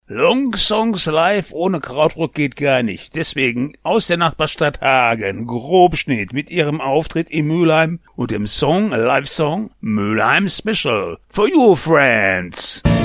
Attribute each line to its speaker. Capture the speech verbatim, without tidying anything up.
Speaker 1: Long Songs live ohne Krautrock geht gar nicht. Deswegen aus der Nachbarstadt Hagen, Grobschnitt mit ihrem Auftritt in Mülheim und dem Song, a Live-Song, Mülheim Special. For you, friends.